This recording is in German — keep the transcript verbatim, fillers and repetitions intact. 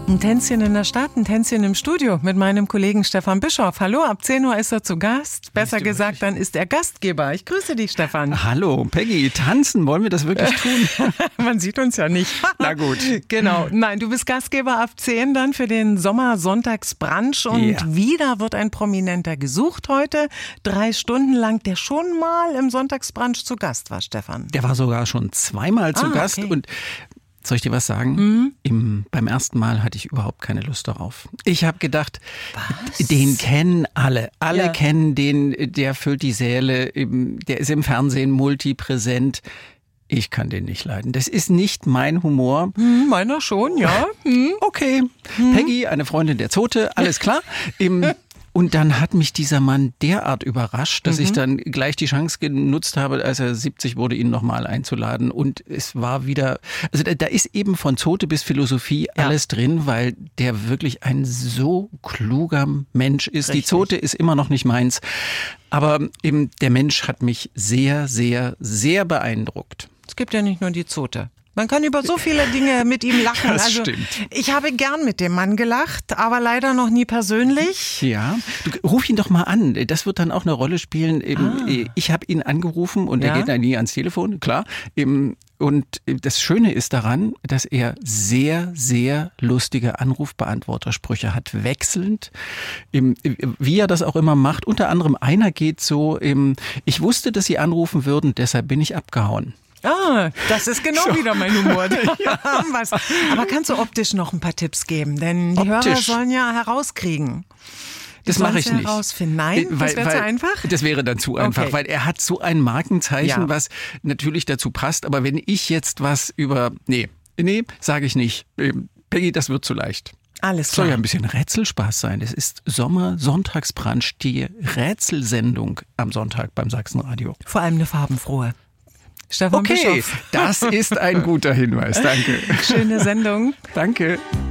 Ein Tänzchen in der Stadt, ein Tänzchen im Studio mit meinem Kollegen Stefan Bischoff. Hallo, ab zehn Uhr ist er zu Gast. Besser gesagt, dann ist er Gastgeber. Ich grüße dich, Stefan. Hallo, Peggy. Tanzen, wollen wir das wirklich tun? Man sieht uns ja nicht. Na gut. Genau. Nein, du bist Gastgeber ab zehn dann für den Sommersonntagsbrunch. Und yeah. wieder wird ein Prominenter gesucht heute. Drei Stunden lang, der schon mal im Sonntagsbrunch zu Gast war, Stefan. Der war sogar schon zweimal zu ah, Gast okay. und soll ich dir was sagen? Mhm. Im, beim ersten Mal hatte ich überhaupt keine Lust darauf. Ich habe gedacht, was? Den kennen alle. Alle ja. kennen den, der füllt die Säle, der ist im Fernsehen multipräsent. Ich kann den nicht leiden. Das ist nicht mein Humor. Hm, meiner schon, ja. Hm. Okay, hm. Peggy, eine Freundin der Zote, alles klar. Im Und dann hat mich dieser Mann derart überrascht, dass mhm. ich dann gleich die Chance genutzt habe, als er siebzig wurde, ihn nochmal einzuladen. Und es war wieder, also da, da ist eben von Zote bis Philosophie ja. alles drin, weil der wirklich ein so kluger Mensch ist. Richtig. Die Zote ist immer noch nicht meins. Aber eben der Mensch hat mich sehr, sehr, sehr beeindruckt. Es gibt ja nicht nur die Zote. Man kann über so viele Dinge mit ihm lachen. Das also, stimmt. Ich habe gern mit dem Mann gelacht, aber leider noch nie persönlich. Ja, du, ruf ihn doch mal an. Das wird dann auch eine Rolle spielen. Ah. Ich habe ihn angerufen und ja. er geht dann nie ans Telefon, klar. Und das Schöne ist daran, dass er sehr, sehr lustige Anrufbeantwortersprüche hat, wechselnd, wie er das auch immer macht. Unter anderem einer geht so, ich wusste, dass Sie anrufen würden, deshalb bin ich abgehauen. Ah, das ist genau so. Wieder mein Humor. Ja. Was. Aber kannst du optisch noch ein paar Tipps geben? Denn die optisch. Hörer sollen ja herauskriegen. Die das mache ich nicht. Herausfinden. Nein, weil, das wäre zu einfach? Das wäre dann zu einfach, okay. weil er hat so ein Markenzeichen, ja. was natürlich dazu passt. Aber wenn ich jetzt was über... Nee, nee, sage ich nicht. Peggy, das wird zu leicht. Alles klar. Soll ja ein bisschen Rätselspaß sein. Es ist Sommer-Sonntagsbrunch, die Rätselsendung am Sonntag beim Sachsenradio. Vor allem eine farbenfrohe. Stefan Okay, Bischoff. Das ist ein guter Hinweis. Danke. Schöne Sendung. Danke.